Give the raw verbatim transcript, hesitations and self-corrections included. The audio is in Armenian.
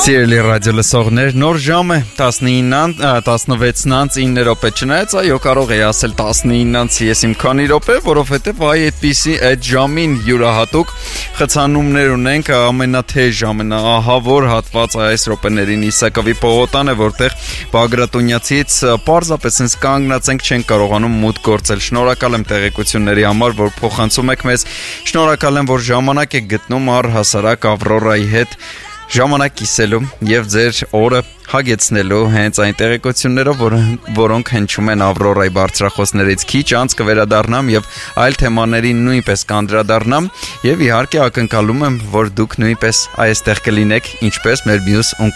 Սիրելի ռադիո լսողներ, նոր ժամ է տասնվեցից ինը րոպե չնայած, այո, կարող էի ասել տասնինից ես իմ քանի րոպե, որովհետև այ այդպիսի այդ ժամին յուրահատուկ խցանումներ ունենք, ամենաթեժ, ամենաահավոր հատվածը այս րոպեներին Իսակովի պողոտան է, որտեղ Բագրատունյացից պարզապես ինձ կանգնած ենք, չենք կարողանում մուտք գործել։ Շնորհակալ եմ տեղեկությունների համար, որ փոխանցում եք մեզ, շնորհակալ եմ, որ ժամանակ եք գտնում առհասարակ Ավրորայի հետ ժամանակ կիսելու եւ ձեր օրը հագեցնելու հենց այն տեղեկություններով, որ, որոնք հնչում են Ավրորայի բարձրախոսներից քիչ անց կվերադառնամ եւ այլ թեմաների նույնպես կանդրադառնամ եւ իհարկե ակնկալում եմ, որ դուք նույնպես այստեղ կլինեք, ինչպես մեր մյուս